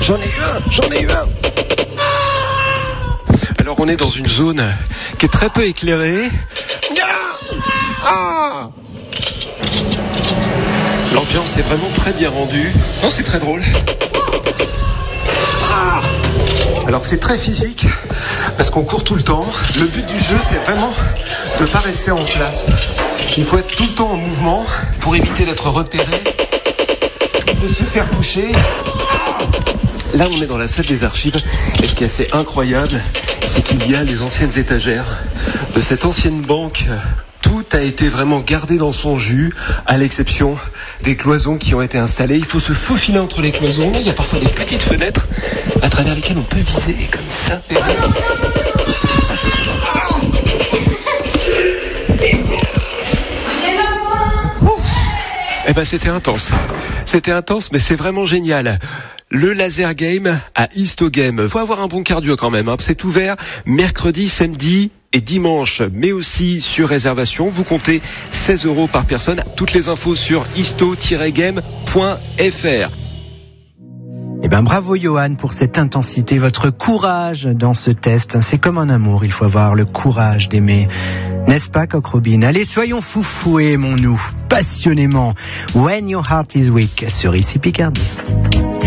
J'en ai eu un. Alors on est dans une zone qui est très peu éclairée. L'ambiance est vraiment très bien rendue. Non, c'est très drôle. Alors c'est très physique parce qu'on court tout le temps. Le but du jeu, c'est vraiment de ne pas rester en place. Il faut être tout le temps en mouvement pour éviter d'être repéré, de se faire toucher. Là, on est dans la salle des archives. Et ce qui est assez incroyable, c'est qu'il y a les anciennes étagères de cette ancienne banque. Tout a été vraiment gardé dans son jus, à l'exception des cloisons qui ont été installées. Il faut se faufiler entre les cloisons. Il y a parfois des petites fenêtres à travers lesquelles on peut viser comme ça. Eh ben, c'était intense. C'était intense, mais c'est vraiment génial. Le laser game à Histogame. Faut avoir un bon cardio quand même, hein. C'est ouvert mercredi, samedi et dimanche, mais aussi sur réservation. Vous comptez 16 € par personne. Toutes les infos sur histo-game.fr. Eh ben, bravo Johan pour cette intensité, votre courage dans ce test. C'est comme un amour, il faut avoir le courage d'aimer. N'est-ce pas, Coq Robin? Allez, soyons foufous et aimons-nous passionnément. When Your Heart Is Weak sur ici Picardie.